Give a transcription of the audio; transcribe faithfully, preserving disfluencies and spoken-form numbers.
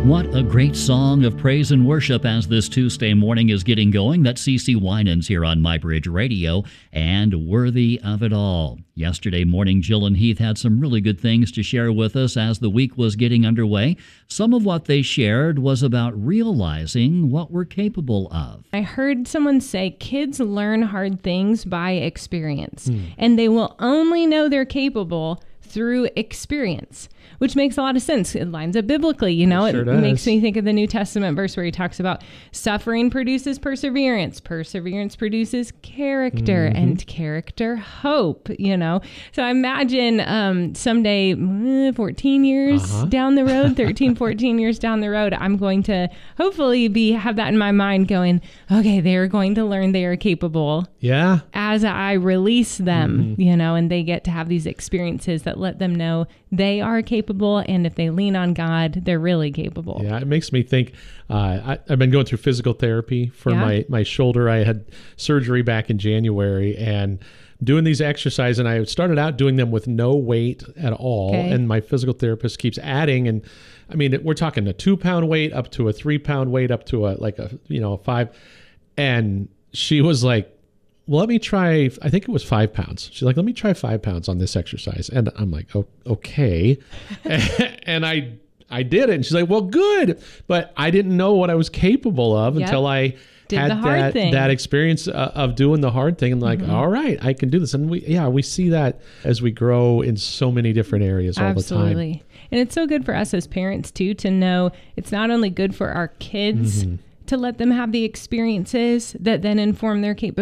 What a great song of praise and worship as this Tuesday morning is getting going. That's CeCe Winans here on MyBridge Radio and Worthy of It All. Yesterday morning, Jill and Heath had some really good things to share with us as the week was getting underway. Some of what they shared was about realizing what we're capable of. I heard someone say kids learn hard things by experience, mm. and they will only know they're capable through experience, which makes a lot of sense. It lines up biblically, you know. It, sure it makes me think of the New Testament verse where he talks about suffering produces perseverance, perseverance produces character, mm-hmm. and character hope, you know. So I imagine um, someday, fourteen years uh-huh. down the road, thirteen, fourteen years down the road, I'm going to hopefully be have that in my mind going, okay, they're going to learn they are capable. Yeah. As I release them, mm-hmm. you know, and they get to have these experiences that let them know they are capable, and if they lean on God, they're really capable. Yeah, it makes me think, uh, I, I've been going through physical therapy for yeah. my, my shoulder. I had surgery back in January, and doing these exercises, and I started out doing them with no weight at all, okay. and my physical therapist keeps adding, and I mean, we're talking a two-pound weight up to a three-pound weight up to a, like a, you know, a five, and she was like, well, let me try, I think it was five pounds. She's like, let me try five pounds on this exercise. And I'm like, oh, okay. And I I did it. And she's like, well, good. But I didn't know what I was capable of yep. until I did had that, that experience uh, of doing the hard thing. And like, mm-hmm. all right, I can do this. And we, yeah, we see that as we grow in so many different areas all Absolutely. the time. And it's so good for us as parents, too, to know it's not only good for our kids mm-hmm. to let them have the experiences that then inform their capabilities,